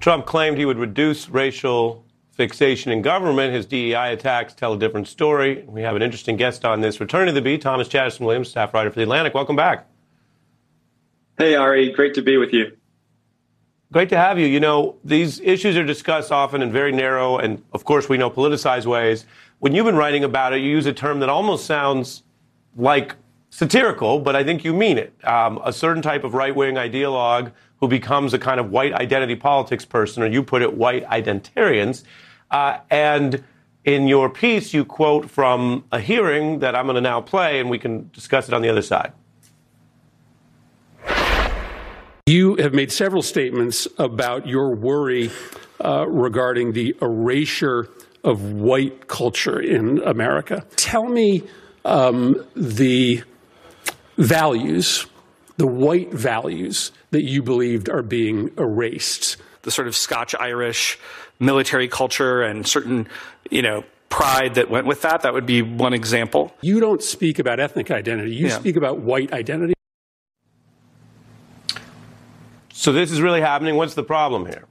Trump claimed he would reduce racial fixation in government. His DEI attacks tell a different story. We have an interesting guest on this. Returning to the beat, Thomas Chatterton-Williams, staff writer for The Atlantic. Welcome back. Hey, Ari. Great to be with you. Great to have you. You know, these issues are discussed often in very narrow and, of course, we know politicized ways. When you've been writing about it, you use a term that almost sounds like satirical, but I think you mean it. A certain type of right-wing ideologue who becomes a kind of white identity politics person, or you put it, white identitarians. And in your piece, you quote from a hearing that I'm going to now play, and we can discuss it on the other side. You have made several statements about your worry regarding the erasure of white culture in America. Tell me the values, the white values that you believed are being erased. The sort of Scotch-Irish military culture and certain, pride that went with that. That would be one example. You don't speak about ethnic identity. You speak about white identity. So this is really happening. What's the problem here?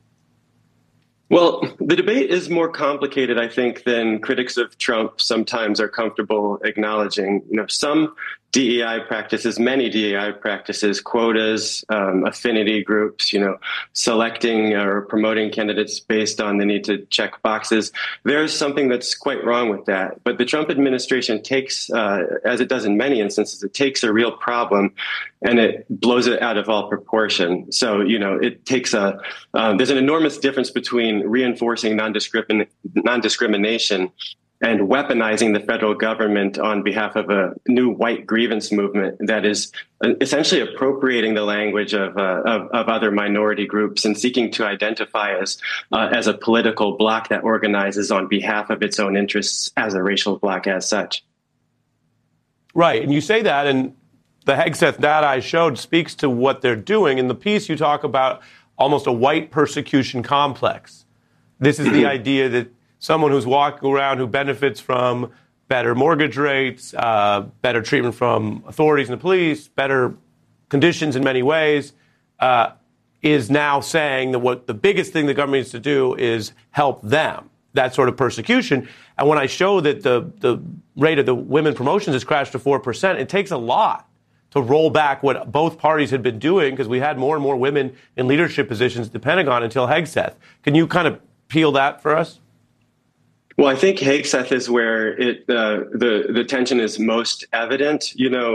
Well, the debate is more complicated, I think, than critics of Trump sometimes are comfortable acknowledging. Some DEI practices, many DEI practices, quotas, affinity groups, selecting or promoting candidates based on the need to check boxes. There's something that's quite wrong with that. But the Trump administration takes, as it does in many instances, it takes a real problem and it blows it out of all proportion. So, it takes there's an enormous difference between reinforcing non-discrimination and weaponizing the federal government on behalf of a new white grievance movement that is essentially appropriating the language of other minority groups and seeking to identify as a political bloc that organizes on behalf of its own interests as a racial bloc as such. Right. And you say that, and the Hegseth data I showed speaks to what they're doing. In the piece, you talk about almost a white persecution complex. This is the idea that someone who's walking around who benefits from better mortgage rates, better treatment from authorities and the police, better conditions in many ways, is now saying that what the biggest thing the government needs to do is help them. That sort of persecution. And when I show that the rate of the women promotions has crashed to 4%, it takes a lot to roll back what both parties had been doing, because we had more and more women in leadership positions at the Pentagon until Hegseth. Can you kind of peel that for us? Well, I think Hegseth is where the tension is most evident.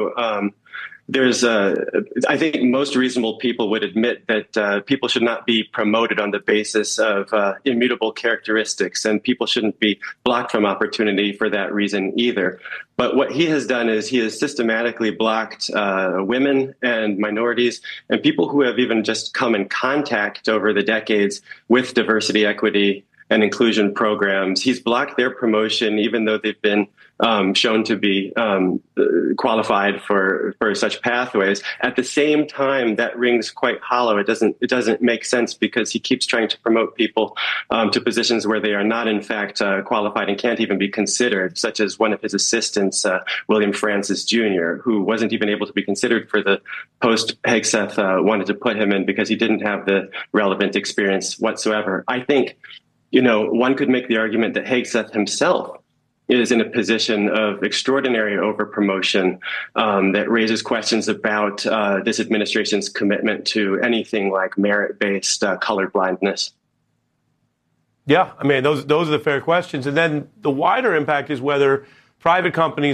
I think most reasonable people would admit that people should not be promoted on the basis of immutable characteristics, and people shouldn't be blocked from opportunity for that reason either. But what he has done is he has systematically blocked women and minorities and people who have even just come in contact over the decades with diversity, equity, and inclusion programs. He's blocked their promotion, even though they've been shown to be qualified for such pathways. At the same time, that rings quite hollow. It doesn't make sense, because he keeps trying to promote people to positions where they are not, in fact, qualified and can't even be considered, such as one of his assistants, William Francis Jr., who wasn't even able to be considered for the post Hegseth wanted to put him in because he didn't have the relevant experience whatsoever. I think one could make the argument that Hegseth himself is in a position of extraordinary overpromotion that raises questions about this administration's commitment to anything like merit-based colorblindness. Yeah, I mean, those are the fair questions. And then the wider impact is whether private companies